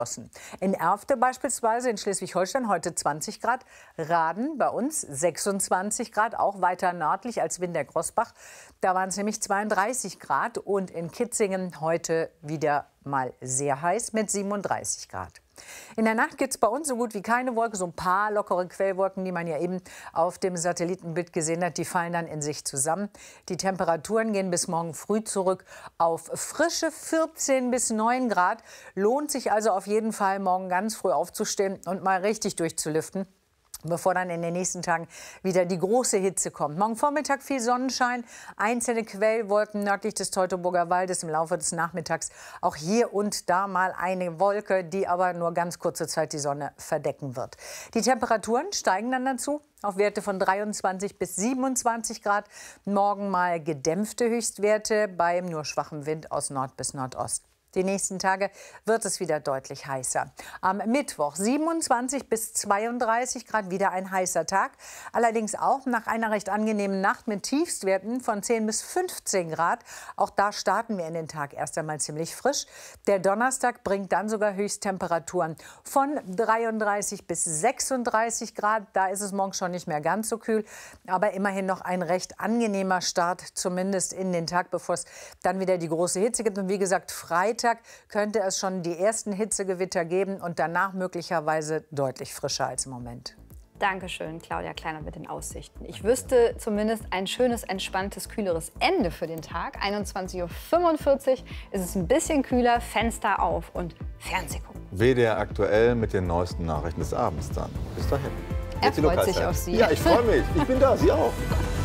In Erfte beispielsweise in Schleswig-Holstein heute 20 Grad, Raden bei uns 26 Grad, auch weiter nördlich als Wintergroßbach. Da waren es nämlich 32 Grad und in Kitzingen heute wieder mal sehr heiß mit 37 Grad. In der Nacht gibt es bei uns so gut wie keine Wolke, so ein paar lockere Quellwolken, die man ja eben auf dem Satellitenbild gesehen hat, die fallen dann in sich zusammen. Die Temperaturen gehen bis morgen früh zurück auf frische 14 bis 9 Grad. Lohnt sich also auf jeden Fall, morgen ganz früh aufzustehen und mal richtig durchzulüften, bevor dann in den nächsten Tagen wieder die große Hitze kommt. Morgen Vormittag viel Sonnenschein, einzelne Quellwolken nördlich des Teutoburger Waldes, im Laufe des Nachmittags auch hier und da mal eine Wolke, die aber nur ganz kurze Zeit die Sonne verdecken wird. Die Temperaturen steigen dann dazu auf Werte von 23 bis 27 Grad. Morgen mal gedämpfte Höchstwerte bei nur schwachem Wind aus Nord bis Nordost. Die nächsten Tage wird es wieder deutlich heißer. Am Mittwoch 27 bis 32 Grad, wieder ein heißer Tag. Allerdings auch nach einer recht angenehmen Nacht mit Tiefstwerten von 10 bis 15 Grad. Auch da starten wir in den Tag erst einmal ziemlich frisch. Der Donnerstag bringt dann sogar Höchsttemperaturen von 33 bis 36 Grad. Da ist es morgen schon nicht mehr ganz so kühl, aber immerhin noch ein recht angenehmer Start, zumindest in den Tag, bevor es dann wieder die große Hitze gibt. Und wie gesagt, Freitag könnte es schon die ersten Hitzegewitter geben und danach möglicherweise deutlich frischer als im Moment. Dankeschön, Claudia Kleiner mit den Aussichten. Ich wüsste zumindest ein schönes, entspanntes, kühleres Ende für den Tag. 21:45 Uhr ist es ein bisschen kühler, Fenster auf und Fernseh gucken. WDR aktuell mit den neuesten Nachrichten des Abends dann. Bis dahin. Er freut sich auf Sie. Ja, ich freue mich. Ich bin da, Sie auch.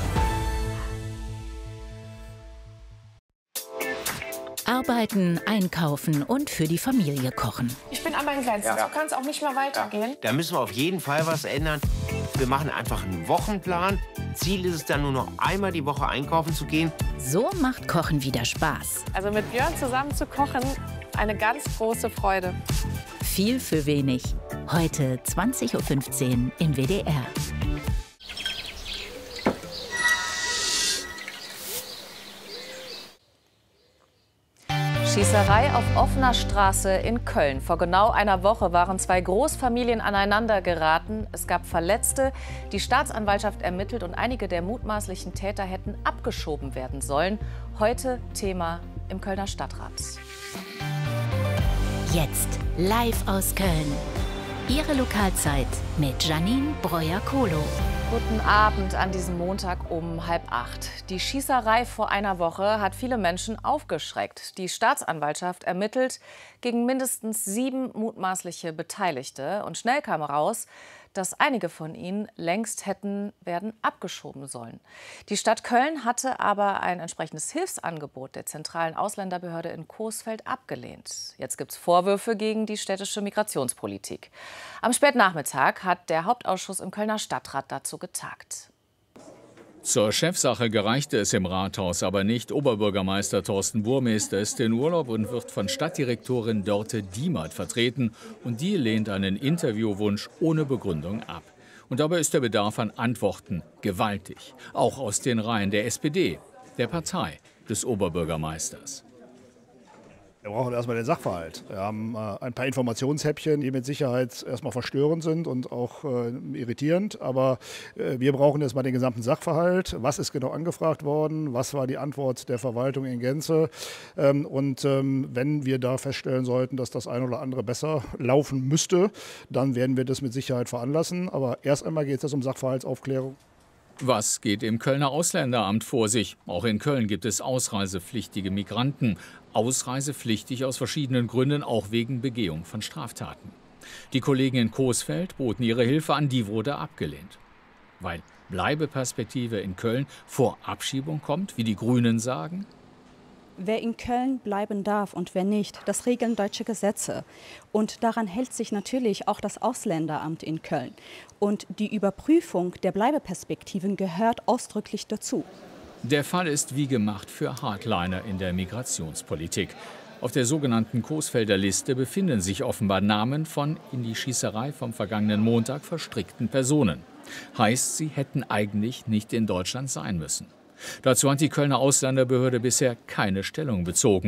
Arbeiten, einkaufen und für die Familie kochen. Ich bin an meinen Grenzen. So kann es auch nicht mehr weitergehen. Da müssen wir auf jeden Fall was ändern. Wir machen einfach einen Wochenplan. Ziel ist es dann nur noch einmal die Woche einkaufen zu gehen. So macht Kochen wieder Spaß. Also mit Björn zusammen zu kochen, eine ganz große Freude. Viel für wenig. Heute 20:15 Uhr im WDR. Schießerei auf offener Straße in Köln. Vor genau einer Woche waren zwei Großfamilien aneinander geraten. Es gab Verletzte. Die Staatsanwaltschaft ermittelt und einige der mutmaßlichen Täter hätten abgeschoben werden sollen. Heute Thema im Kölner Stadtrat. Jetzt live aus Köln. Ihre Lokalzeit mit Janine Breuer-Kohlo. Guten Abend an diesem Montag um 7:30. Die Schießerei vor einer Woche hat viele Menschen aufgeschreckt. Die Staatsanwaltschaft ermittelt gegen mindestens 7 mutmaßliche Beteiligte. Und schnell kam raus, dass einige von ihnen längst hätten werden abgeschoben sollen. Die Stadt Köln hatte aber ein entsprechendes Hilfsangebot der zentralen Ausländerbehörde in Coesfeld abgelehnt. Jetzt gibt es Vorwürfe gegen die städtische Migrationspolitik. Am Spätnachmittag hat der Hauptausschuss im Kölner Stadtrat dazu getagt. Zur Chefsache gereichte es im Rathaus aber nicht. Oberbürgermeister Thorsten Burmester ist in Urlaub und wird von Stadtdirektorin Dörte Diemert vertreten. Und die lehnt einen Interviewwunsch ohne Begründung ab. Und dabei ist der Bedarf an Antworten gewaltig. Auch aus den Reihen der SPD, der Partei des Oberbürgermeisters. Wir brauchen erstmal den Sachverhalt. Wir haben ein paar Informationshäppchen, die mit Sicherheit erstmal verstörend sind und auch irritierend. Aber wir brauchen erstmal den gesamten Sachverhalt. Was ist genau angefragt worden? Was war die Antwort der Verwaltung in Gänze? Und wenn wir da feststellen sollten, dass das eine oder andere besser laufen müsste, dann werden wir das mit Sicherheit veranlassen. Aber erst einmal geht es um Sachverhaltsaufklärung. Was geht im Kölner Ausländeramt vor sich? Auch in Köln gibt es ausreisepflichtige Migranten. Ausreisepflichtig aus verschiedenen Gründen, auch wegen Begehung von Straftaten. Die Kollegen in Coesfeld boten ihre Hilfe an, die wurde abgelehnt. Weil Bleibeperspektive in Köln vor Abschiebung kommt, wie die Grünen sagen? Wer in Köln bleiben darf und wer nicht, das regeln deutsche Gesetze. Und daran hält sich natürlich auch das Ausländeramt in Köln. Und die Überprüfung der Bleibeperspektiven gehört ausdrücklich dazu. Der Fall ist wie gemacht für Hardliner in der Migrationspolitik. Auf der sogenannten Coesfelder Liste befinden sich offenbar Namen von in die Schießerei vom vergangenen Montag verstrickten Personen. Heißt, sie hätten eigentlich nicht in Deutschland sein müssen. Dazu hat die Kölner Ausländerbehörde bisher keine Stellung bezogen.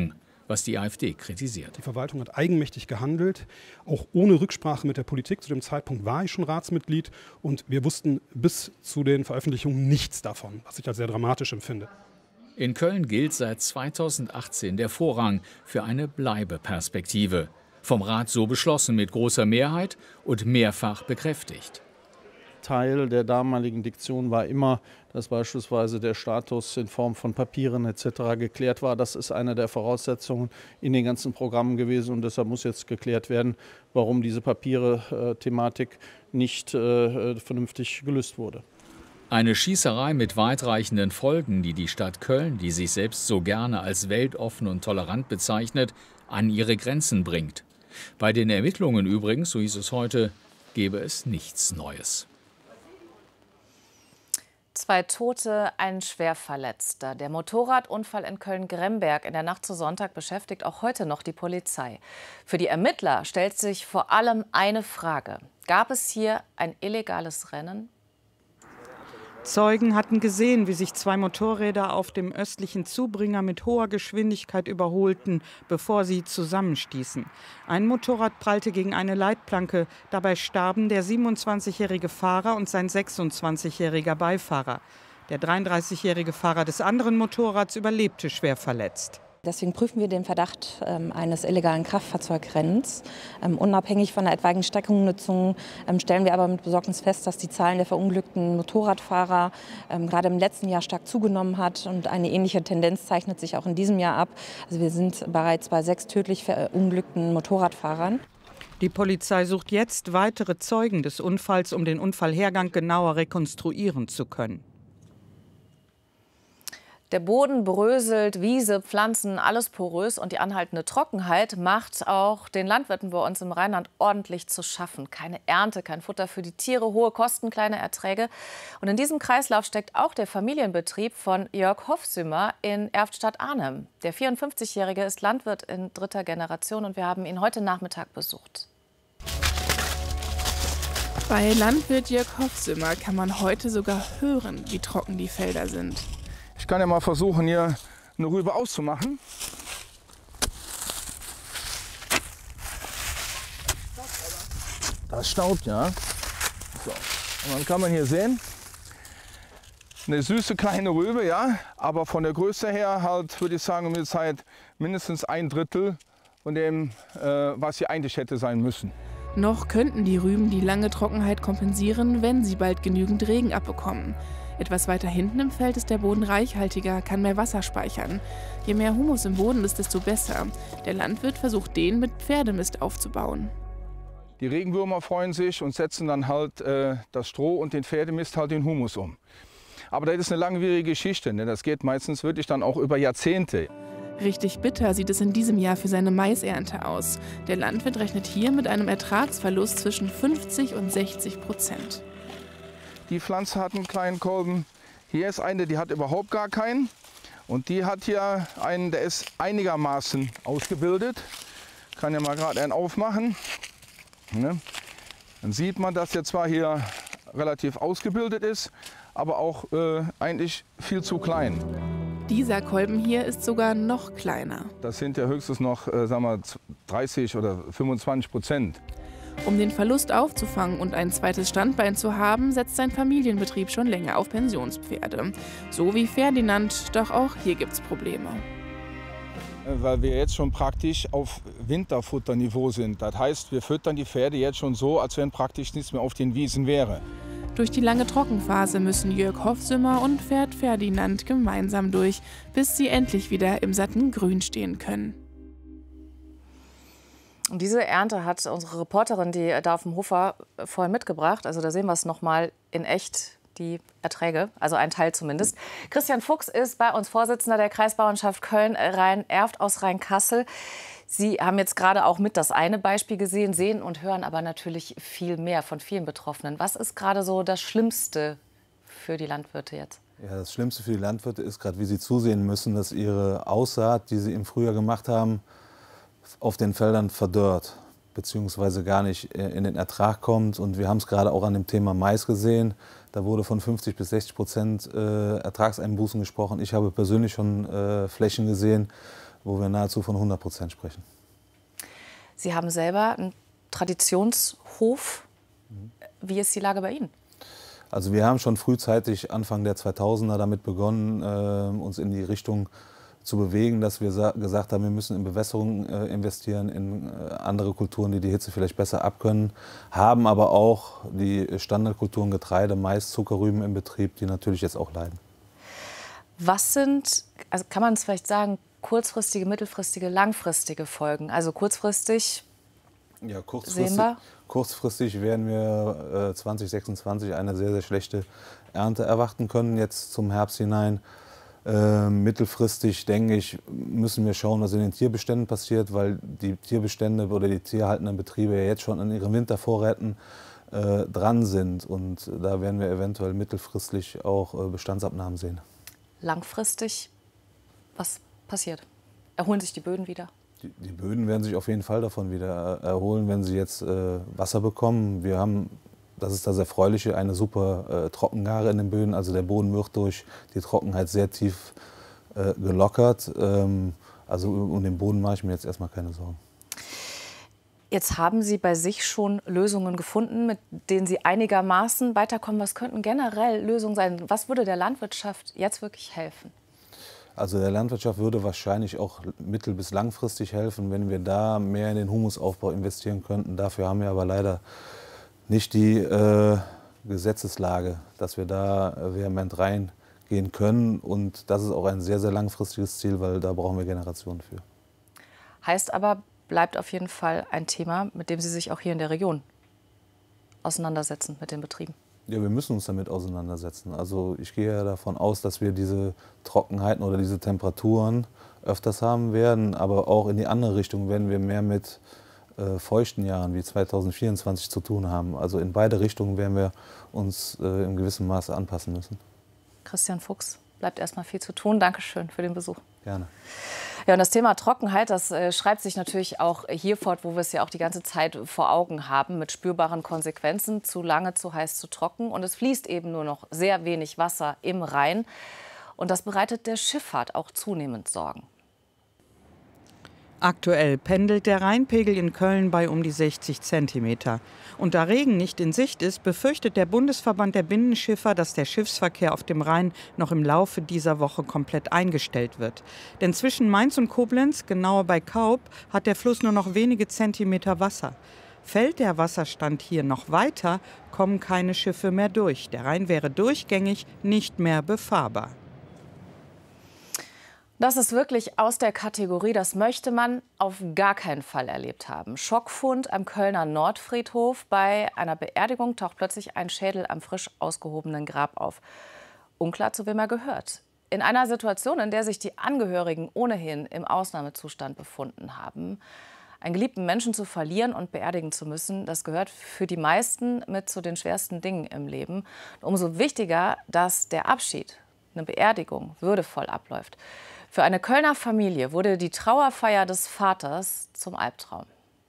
was die AfD kritisiert. Die Verwaltung hat eigenmächtig gehandelt, auch ohne Rücksprache mit der Politik. Zu dem Zeitpunkt war ich schon Ratsmitglied und wir wussten bis zu den Veröffentlichungen nichts davon, was ich als sehr dramatisch empfinde. In Köln gilt seit 2018 der Vorrang für eine Bleibeperspektive. Vom Rat so beschlossen mit großer Mehrheit und mehrfach bekräftigt. Teil der damaligen Diktion war immer, dass beispielsweise der Status in Form von Papieren etc. geklärt war. Das ist eine der Voraussetzungen in den ganzen Programmen gewesen. Und deshalb muss jetzt geklärt werden, warum diese Papiere-Thematik nicht vernünftig gelöst wurde. Eine Schießerei mit weitreichenden Folgen, die die Stadt Köln, die sich selbst so gerne als weltoffen und tolerant bezeichnet, an ihre Grenzen bringt. Bei den Ermittlungen übrigens, so hieß es heute, gebe es nichts Neues. 2 Tote, ein Schwerverletzter. Der Motorradunfall in Köln-Gremberg in der Nacht zu Sonntag beschäftigt auch heute noch die Polizei. Für die Ermittler stellt sich vor allem eine Frage. Gab es hier ein illegales Rennen? Zeugen hatten gesehen, wie sich 2 Motorräder auf dem östlichen Zubringer mit hoher Geschwindigkeit überholten, bevor sie zusammenstießen. Ein Motorrad prallte gegen eine Leitplanke. Dabei starben der 27-jährige Fahrer und sein 26-jähriger Beifahrer. Der 33-jährige Fahrer des anderen Motorrads überlebte schwer verletzt. Deswegen prüfen wir den Verdacht eines illegalen Kraftfahrzeugrennens. Unabhängig von der etwaigen Streckennutzung stellen wir aber mit Besorgnis fest, dass die Zahlen der verunglückten Motorradfahrer gerade im letzten Jahr stark zugenommen hat. Und eine ähnliche Tendenz zeichnet sich auch in diesem Jahr ab. Also wir sind bereits bei 6 tödlich verunglückten Motorradfahrern. Die Polizei sucht jetzt weitere Zeugen des Unfalls, um den Unfallhergang genauer rekonstruieren zu können. Der Boden bröselt, Wiese, Pflanzen, alles porös und die anhaltende Trockenheit macht auch den Landwirten bei uns im Rheinland ordentlich zu schaffen. Keine Ernte, kein Futter für die Tiere, hohe Kosten, kleine Erträge. Und in diesem Kreislauf steckt auch der Familienbetrieb von Jörg Hofsümer in Erftstadt-Arnhem. Der 54-Jährige ist Landwirt in 3. Generation und wir haben ihn heute Nachmittag besucht. Bei Landwirt Jörg Hofsümer kann man heute sogar hören, wie trocken die Felder sind. Ich kann ja mal versuchen, hier eine Rübe auszumachen. Das staubt, ja. So. Und dann kann man hier sehen, eine süße kleine Rübe, ja. Aber von der Größe her halt, würde ich sagen, um die Zeit mindestens 1/3 von dem, was hier eigentlich hätte sein müssen. Noch könnten die Rüben die lange Trockenheit kompensieren, wenn sie bald genügend Regen abbekommen. Etwas weiter hinten im Feld ist der Boden reichhaltiger, kann mehr Wasser speichern. Je mehr Humus im Boden ist, desto besser. Der Landwirt versucht, den mit Pferdemist aufzubauen. Die Regenwürmer freuen sich und setzen dann halt das Stroh und den Pferdemist halt in Humus um. Aber das ist eine langwierige Geschichte, denn das geht meistens wirklich dann auch über Jahrzehnte. Richtig bitter sieht es in diesem Jahr für seine Maisernte aus. Der Landwirt rechnet hier mit einem Ertragsverlust zwischen 50 und 60%. Die Pflanze hat einen kleinen Kolben. Hier ist eine, die hat überhaupt gar keinen. Und die hat hier einen, der ist einigermaßen ausgebildet. Ich kann ja mal gerade einen aufmachen. Ne? Dann sieht man, dass der zwar hier relativ ausgebildet ist, aber auch eigentlich viel zu klein. Dieser Kolben hier ist sogar noch kleiner. Das sind ja höchstens noch sagen wir, 30 oder 25%. Um den Verlust aufzufangen und ein zweites Standbein zu haben, setzt sein Familienbetrieb schon länger auf Pensionspferde. So wie Ferdinand, doch auch hier gibt es Probleme. Weil wir jetzt schon praktisch auf Winterfutterniveau sind. Das heißt, wir füttern die Pferde jetzt schon so, als wenn praktisch nichts mehr auf den Wiesen wäre. Durch die lange Trockenphase müssen Jörg Hofsümer und Pferd Ferdinand gemeinsam durch, bis sie endlich wieder im satten Grün stehen können. Und diese Ernte hat unsere Reporterin, die da auf dem Hof war, vorhin mitgebracht. Also da sehen wir es noch mal in echt, die Erträge, also ein Teil zumindest. Christian Fuchs ist bei uns Vorsitzender der Kreisbauernschaft Köln-Rhein-Erft aus Rheinkassel. Sie haben jetzt gerade auch mit das eine Beispiel gesehen, sehen und hören aber natürlich viel mehr von vielen Betroffenen. Was ist gerade so das Schlimmste für die Landwirte jetzt? Ja, das Schlimmste für die Landwirte ist gerade, wie sie zusehen müssen, dass ihre Aussaat, die sie im Frühjahr gemacht haben, auf den Feldern verdorrt, beziehungsweise gar nicht in den Ertrag kommt. Und wir haben es gerade auch an dem Thema Mais gesehen. Da wurde von 50 bis 60% Ertragseinbußen gesprochen. Ich habe persönlich schon Flächen gesehen, wo wir nahezu von 100% sprechen. Sie haben selber einen Traditionshof. Wie ist die Lage bei Ihnen? Also wir haben schon frühzeitig Anfang der 2000er damit begonnen, uns in die Richtung zu bewegen, dass wir gesagt haben, wir müssen in Bewässerung investieren, in andere Kulturen, die die Hitze vielleicht besser abkönnen, haben aber auch die Standardkulturen Getreide, Mais, Zuckerrüben im Betrieb, die natürlich jetzt auch leiden. Was sind, also kann man es vielleicht sagen, kurzfristige, mittelfristige, langfristige Folgen? Also kurzfristig, ja, kurzfristig werden wir 2026 eine sehr, sehr schlechte Ernte erwarten können, jetzt zum Herbst hinein. Mittelfristig, denke ich, müssen wir schauen, was in den Tierbeständen passiert, weil die Tierbestände oder die tierhaltenden Betriebe ja jetzt schon an ihren Wintervorräten dran sind. Und da werden wir eventuell mittelfristig auch Bestandsabnahmen sehen. Langfristig, was passiert? Erholen sich die Böden wieder? Die Böden werden sich auf jeden Fall davon wieder erholen, wenn sie jetzt Wasser bekommen. Wir haben, das ist das Erfreuliche, eine super Trockengare in den Böden. Also der Boden wird durch die Trockenheit sehr tief gelockert. Also um den Boden mache ich mir jetzt erstmal keine Sorgen. Jetzt haben Sie bei sich schon Lösungen gefunden, mit denen Sie einigermaßen weiterkommen. Was könnten generell Lösungen sein? Was würde der Landwirtschaft jetzt wirklich helfen? Also der Landwirtschaft würde wahrscheinlich auch mittel- bis langfristig helfen, wenn wir da mehr in den Humusaufbau investieren könnten. Dafür haben wir aber leider nicht die Gesetzeslage, dass wir da vehement reingehen können. Und das ist auch ein sehr, sehr langfristiges Ziel, weil da brauchen wir Generationen für. Heißt aber, bleibt auf jeden Fall ein Thema, mit dem Sie sich auch hier in der Region auseinandersetzen, mit den Betrieben. Ja, wir müssen uns damit auseinandersetzen. Also ich gehe ja davon aus, dass wir diese Trockenheiten oder diese Temperaturen öfters haben werden. Aber auch in die andere Richtung werden wir mehr mit feuchten Jahren wie 2024 zu tun haben. Also in beide Richtungen werden wir uns in gewissem Maße anpassen müssen. Christian Fuchs, bleibt erstmal viel zu tun. Dankeschön für den Besuch. Gerne. Ja, und das Thema Trockenheit, das schreibt sich natürlich auch hier fort, wo wir es ja auch die ganze Zeit vor Augen haben, mit spürbaren Konsequenzen, zu lange, zu heiß, zu trocken. Und es fließt eben nur noch sehr wenig Wasser im Rhein. Und das bereitet der Schifffahrt auch zunehmend Sorgen. Aktuell pendelt der Rheinpegel in Köln bei um die 60 Zentimeter. Und da Regen nicht in Sicht ist, befürchtet der Bundesverband der Binnenschiffer, dass der Schiffsverkehr auf dem Rhein noch im Laufe dieser Woche komplett eingestellt wird. Denn zwischen Mainz und Koblenz, genauer bei Kaub, hat der Fluss nur noch wenige Zentimeter Wasser. Fällt der Wasserstand hier noch weiter, kommen keine Schiffe mehr durch. Der Rhein wäre durchgängig nicht mehr befahrbar. Das ist wirklich aus der Kategorie, das möchte man auf gar keinen Fall erlebt haben. Schockfund am Kölner Nordfriedhof. Bei einer Beerdigung taucht plötzlich ein Schädel am frisch ausgehobenen Grab auf. Unklar, zu wem er gehört. In einer Situation, in der sich die Angehörigen ohnehin im Ausnahmezustand befunden haben. Einen geliebten Menschen zu verlieren und beerdigen zu müssen, das gehört für die meisten mit zu den schwersten Dingen im Leben. Umso wichtiger, dass der Abschied, eine Beerdigung, würdevoll abläuft. Für eine Kölner Familie wurde die Trauerfeier des Vaters zum Albtraum.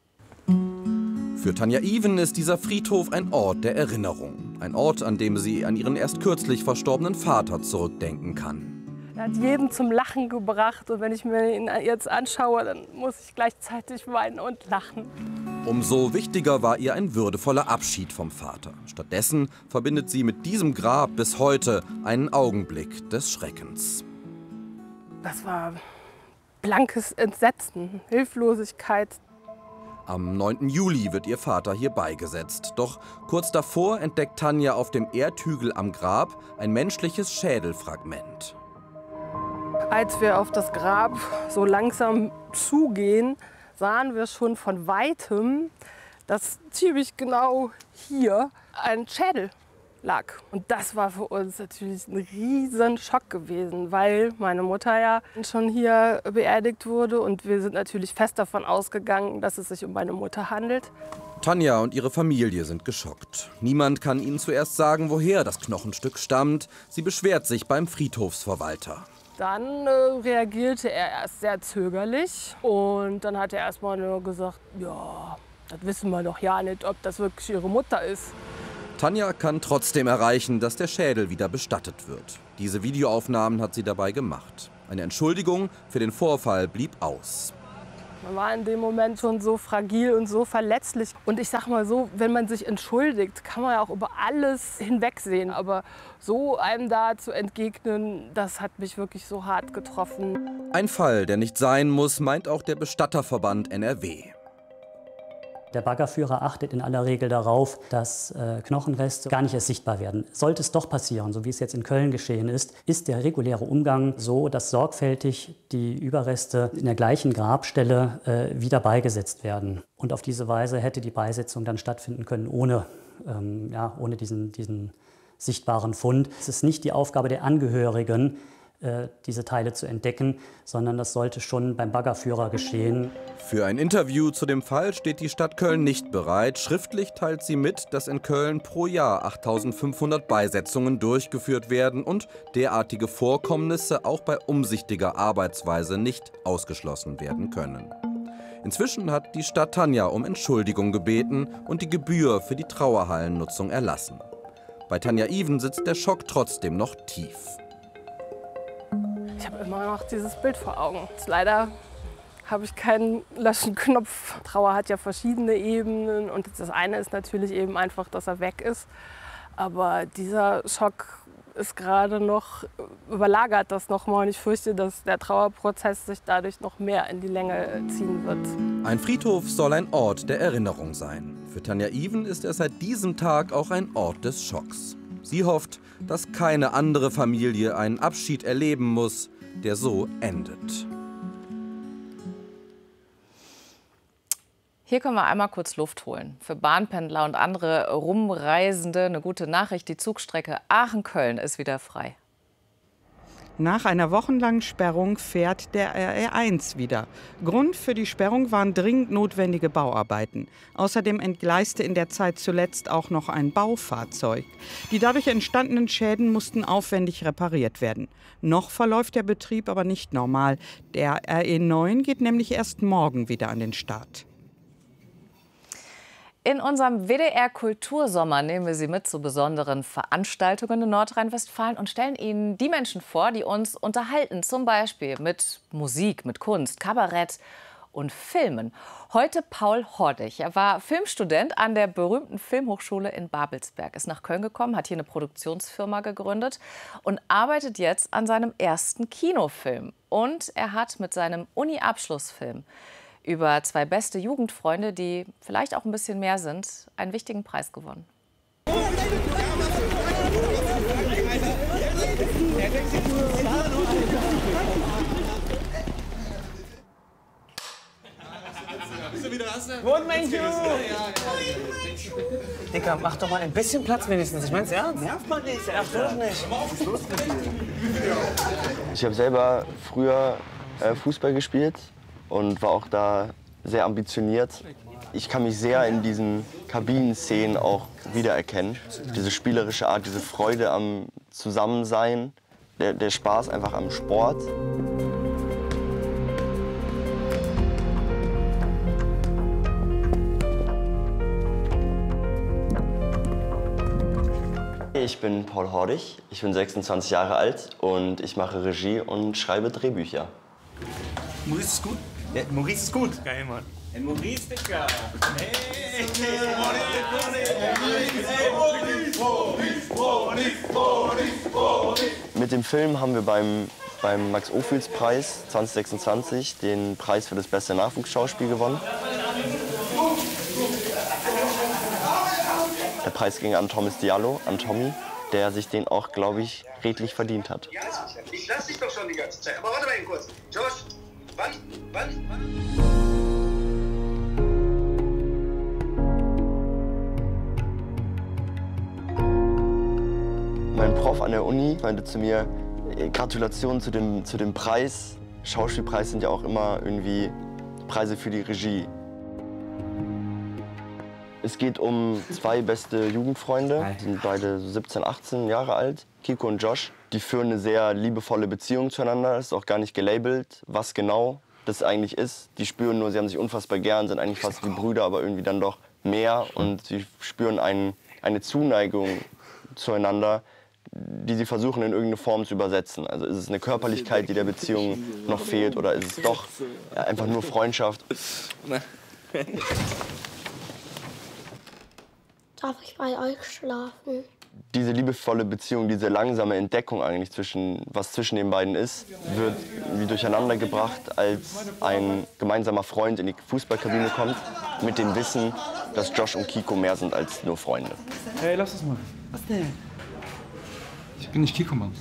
Für Tanja Even ist dieser Friedhof ein Ort der Erinnerung. Ein Ort, an dem sie an ihren erst kürzlich verstorbenen Vater zurückdenken kann. Er hat jeden zum Lachen gebracht. Und wenn ich mir ihn jetzt anschaue, dann muss ich gleichzeitig weinen und lachen. Umso wichtiger war ihr ein würdevoller Abschied vom Vater. Stattdessen verbindet sie mit diesem Grab bis heute einen Augenblick des Schreckens. Das war blankes Entsetzen, Hilflosigkeit. Am 9. Juli wird ihr Vater hier beigesetzt. Doch kurz davor entdeckt Tanja auf dem Erdhügel am Grab ein menschliches Schädelfragment. Als wir auf das Grab so langsam zugehen, sahen wir schon von Weitem, dass ziemlich genau hier ein Schädel lag. Und das war für uns natürlich ein riesen Schock gewesen, weil meine Mutter ja schon hier beerdigt wurde und wir sind natürlich fest davon ausgegangen, dass es sich um meine Mutter handelt. Tanja und ihre Familie sind geschockt. Niemand kann ihnen zuerst sagen, woher das Knochenstück stammt. Sie beschwert sich beim Friedhofsverwalter. Dann reagierte er erst sehr zögerlich und dann hat er erst mal nur gesagt, ja, das wissen wir doch ja nicht, ob das wirklich ihre Mutter ist. Tanja kann trotzdem erreichen, dass der Schädel wieder bestattet wird. Diese Videoaufnahmen hat sie dabei gemacht. Eine Entschuldigung für den Vorfall blieb aus. Man war in dem Moment schon so fragil und so verletzlich. Und ich sag mal so, wenn man sich entschuldigt, kann man ja auch über alles hinwegsehen. Aber so einem da zu entgegnen, das hat mich wirklich so hart getroffen. Ein Fall, der nicht sein muss, meint auch der Bestatterverband NRW. Der Baggerführer achtet in aller Regel darauf, dass Knochenreste gar nicht erst sichtbar werden. Sollte es doch passieren, so wie es jetzt in Köln geschehen ist der reguläre Umgang so, dass sorgfältig die Überreste in der gleichen Grabstelle wieder beigesetzt werden. Und auf diese Weise hätte die Beisetzung dann stattfinden können, ohne diesen sichtbaren Fund. Es ist nicht die Aufgabe der Angehörigen, diese Teile zu entdecken, sondern das sollte schon beim Baggerführer geschehen. Für ein Interview zu dem Fall steht die Stadt Köln nicht bereit. Schriftlich teilt sie mit, dass in Köln pro Jahr 8.500 Beisetzungen durchgeführt werden und derartige Vorkommnisse auch bei umsichtiger Arbeitsweise nicht ausgeschlossen werden können. Inzwischen hat die Stadt Tanja um Entschuldigung gebeten und die Gebühr für die Trauerhallennutzung erlassen. Bei Tanja Even sitzt der Schock trotzdem noch tief. Ich habe immer noch dieses Bild vor Augen. Leider habe ich keinen Löschenknopf. Trauer hat ja verschiedene Ebenen und das eine ist natürlich eben einfach, dass er weg ist. Aber dieser Schock ist gerade noch, überlagert das nochmal und ich fürchte, dass der Trauerprozess sich dadurch noch mehr in die Länge ziehen wird. Ein Friedhof soll ein Ort der Erinnerung sein. Für Tanja Even ist er seit diesem Tag auch ein Ort des Schocks. Sie hofft, dass keine andere Familie einen Abschied erleben muss, der so endet. Hier können wir einmal kurz Luft holen. Für Bahnpendler und andere Rumreisende eine gute Nachricht. Die Zugstrecke Aachen-Köln ist wieder frei. Nach einer wochenlangen Sperrung fährt der RE1 wieder. Grund für die Sperrung waren dringend notwendige Bauarbeiten. Außerdem entgleiste in der Zeit zuletzt auch noch ein Baufahrzeug. Die dadurch entstandenen Schäden mussten aufwendig repariert werden. Noch verläuft der Betrieb aber nicht normal. Der RE9 geht nämlich erst morgen wieder an den Start. In unserem WDR-Kultursommer nehmen wir Sie mit zu besonderen Veranstaltungen in Nordrhein-Westfalen und stellen Ihnen die Menschen vor, die uns unterhalten. Zum Beispiel mit Musik, mit Kunst, Kabarett und Filmen. Heute Paul Hordig. Er war Filmstudent an der berühmten Filmhochschule in Babelsberg, ist nach Köln gekommen, hat hier eine Produktionsfirma gegründet und arbeitet jetzt an seinem ersten Kinofilm. Und er hat mit seinem Uni-Abschlussfilm über zwei beste Jugendfreunde, die vielleicht auch ein bisschen mehr sind, einen wichtigen Preis gewonnen. Gut, Mensch, Dicker, mach doch mal ein bisschen Platz wenigstens. Ich mein's ernst. Nervt man nicht, nervt doch nicht. Ich habe selber früher Fußball gespielt und war auch da sehr ambitioniert. Ich kann mich sehr in diesen Kabinenszenen auch wiedererkennen. Diese spielerische Art, diese Freude am Zusammensein, der Spaß einfach am Sport. Ich bin Paul Hordig, ich bin 26 Jahre alt und ich mache Regie und schreibe Drehbücher. Maurice ist gut? Ja, Maurice ist gut. Geil, Mann. Ein Maurice, Dicker. Hey, Mit dem Film haben wir beim Max-Ophüls-Preis 2026 den Preis für das beste Nachwuchsschauspiel gewonnen. Der Preis ging an Thomas Diallo, an Tommy, der sich den auch, glaube ich, redlich verdient hat. Ja, ich lass dich doch schon die ganze Zeit. Aber warte mal eben kurz. Josh, wann? Mein Prof an der Uni meinte zu mir, Gratulation zu dem Preis. Schauspielpreis sind ja auch immer irgendwie Preise für die Regie. Es geht um zwei beste Jugendfreunde, die sind beide 17, 18 Jahre alt, Kiko und Josh. Die führen eine sehr liebevolle Beziehung zueinander, es ist auch gar nicht gelabelt, was genau das eigentlich ist. Die spüren nur, sie haben sich unfassbar gern, sind eigentlich fast wie Brüder, aber irgendwie dann doch mehr. Und sie spüren eine Zuneigung zueinander, die sie versuchen in irgendeine Form zu übersetzen. Also ist es eine Körperlichkeit, die der Beziehung noch fehlt, oder ist es doch einfach nur Freundschaft? Darf ich bei euch schlafen? Diese liebevolle Beziehung, diese langsame Entdeckung eigentlich was zwischen den beiden ist, wird wie durcheinander gebracht, als ein gemeinsamer Freund in die Fußballkabine kommt, mit dem Wissen, dass Josh und Kiko mehr sind als nur Freunde. Hey, lass das mal. Was denn? Ich bin nicht Kiko, Mann.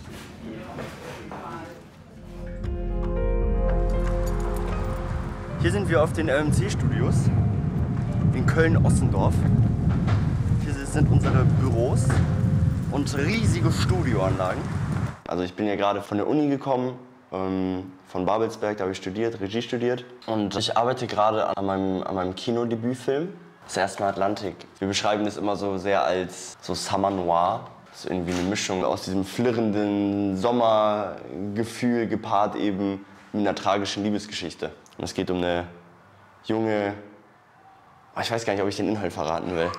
Hier sind wir auf den LMC-Studios in Köln-Ossendorf. Hier sind unsere Büros und riesige Studioanlagen. Also ich bin ja gerade von der Uni gekommen, von Babelsberg, da habe ich studiert, Regie studiert. Und ich arbeite gerade an meinem Kinodebütfilm, das erste Mal Atlantik. Wir beschreiben das immer so sehr als so Summer Noir. Das ist irgendwie eine Mischung aus diesem flirrenden Sommergefühl gepaart eben mit einer tragischen Liebesgeschichte. Und es geht um eine junge... Ich weiß gar nicht, ob ich den Inhalt verraten will.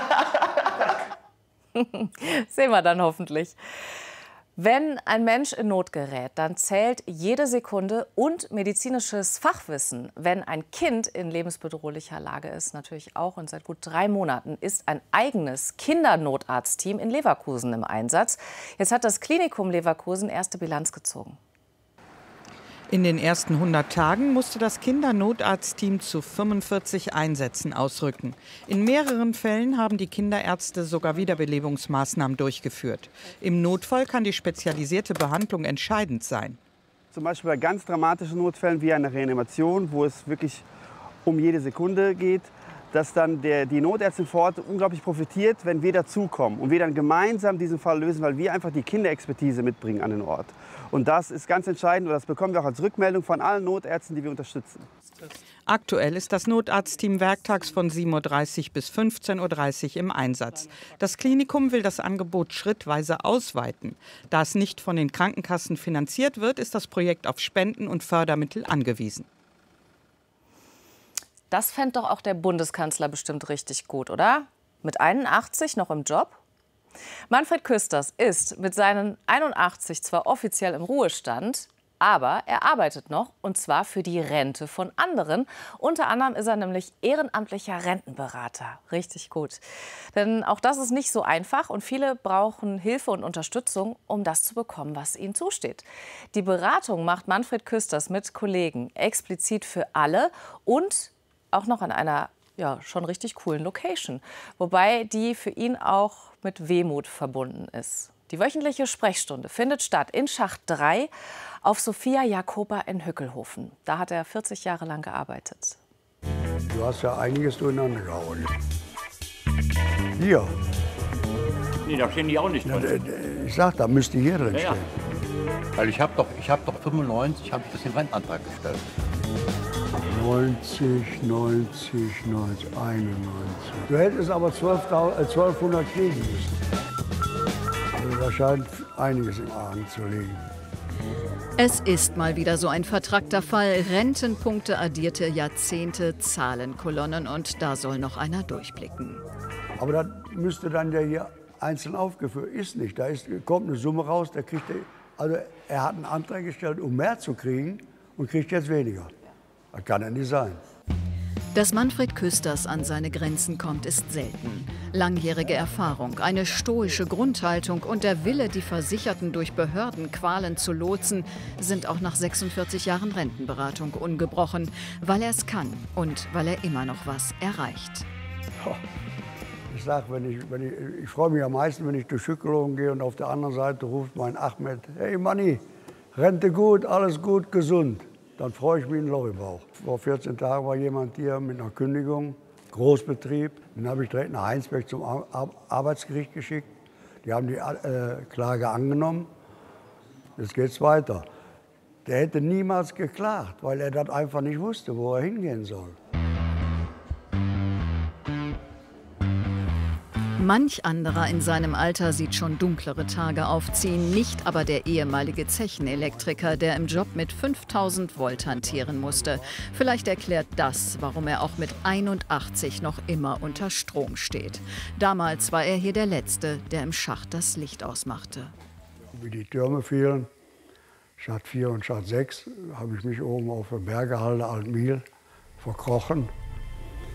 Sehen wir dann hoffentlich. Wenn ein Mensch in Not gerät, dann zählt jede Sekunde und medizinisches Fachwissen. Wenn ein Kind in lebensbedrohlicher Lage ist, natürlich auch. Und seit gut 3 Monaten ist ein eigenes Kindernotarztteam in Leverkusen im Einsatz. Jetzt hat das Klinikum Leverkusen erste Bilanz gezogen. In den ersten 100 Tagen musste das Kindernotarztteam zu 45 Einsätzen ausrücken. In mehreren Fällen haben die Kinderärzte sogar Wiederbelebungsmaßnahmen durchgeführt. Im Notfall kann die spezialisierte Behandlung entscheidend sein. Zum Beispiel bei ganz dramatischen Notfällen wie einer Reanimation, wo es wirklich um jede Sekunde geht, dass dann die Notärztin vor Ort unglaublich profitiert, wenn wir dazukommen und wir dann gemeinsam diesen Fall lösen, weil wir einfach die Kinderexpertise mitbringen an den Ort. Und das ist ganz entscheidend und das bekommen wir auch als Rückmeldung von allen Notärzten, die wir unterstützen. Aktuell ist das Notarztteam werktags von 7:30 Uhr bis 15:30 Uhr im Einsatz. Das Klinikum will das Angebot schrittweise ausweiten. Da es nicht von den Krankenkassen finanziert wird, ist das Projekt auf Spenden und Fördermittel angewiesen. Das fände doch auch der Bundeskanzler bestimmt richtig gut, oder? Mit 81 noch im Job? Manfred Küsters ist mit seinen 81 zwar offiziell im Ruhestand, aber er arbeitet noch, und zwar für die Rente von anderen. Unter anderem ist er nämlich ehrenamtlicher Rentenberater. Richtig gut. Denn auch das ist nicht so einfach und viele brauchen Hilfe und Unterstützung, um das zu bekommen, was ihnen zusteht. Die Beratung macht Manfred Küsters mit Kollegen explizit für alle und auch noch an einer schon richtig coolen Location. Wobei die für ihn auch mit Wehmut verbunden ist. Die wöchentliche Sprechstunde findet statt in Schacht 3 auf Sophia Jacoba in Hückelhofen. Da hat er 40 Jahre lang gearbeitet. Du hast ja einiges durcheinander gehauen. Hier. Nee, da stehen die auch nicht drin. Ich sag, da müsste hier drin stehen. Weil ich hab doch 95, habe ich das den Rentenantrag gestellt. 90, 91. Du hättest aber 1200 kriegen müssen. Also da scheint einiges im Argen zu liegen. Es ist mal wieder so ein vertrackter Fall. Rentenpunkte addierte Jahrzehnte, Zahlenkolonnen und da soll noch einer durchblicken. Aber das müsste dann ja hier einzeln aufgeführt. Ist nicht. Da kommt eine Summe raus, also er hat einen Antrag gestellt, um mehr zu kriegen und kriegt jetzt weniger. Das kann ja nicht sein. Dass Manfred Küsters an seine Grenzen kommt, ist selten. Langjährige Erfahrung, eine stoische Grundhaltung und der Wille, die Versicherten durch Behördenqualen zu lotsen, sind auch nach 46 Jahren Rentenberatung ungebrochen, weil er es kann und weil er immer noch was erreicht. Ich sag, ich freue mich am meisten, wenn ich durch Hückelhofen gehe und auf der anderen Seite ruft mein Ahmed: Hey Manni, Rente gut, alles gut, gesund. Dann freue ich mich ein Loch im Bauch. Vor 14 Tagen war jemand hier mit einer Kündigung, Großbetrieb. Den habe ich direkt nach Heinsberg zum Arbeitsgericht geschickt. Die haben die Klage angenommen. Jetzt geht es weiter. Der hätte niemals geklagt, weil er das einfach nicht wusste, wo er hingehen soll. Manch anderer in seinem Alter sieht schon dunklere Tage aufziehen, nicht aber der ehemalige Zechenelektriker, der im Job mit 5000 Volt hantieren musste. Vielleicht erklärt das, warum er auch mit 81 noch immer unter Strom steht. Damals war er hier der Letzte, der im Schacht das Licht ausmachte. Wie die Türme fielen, Schacht 4 und Schacht 6, habe ich mich oben auf der Bergehalde Altmiel verkrochen.